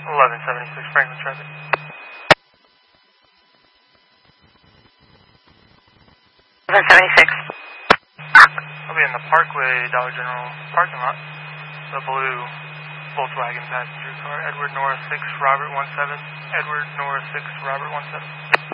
1176 Franklin traffic. I'll be in the Parkway Dollar General parking lot. The blue Volkswagen passenger car, Edward Norris 6, Robert 17. Edward Norris 6, Robert 17.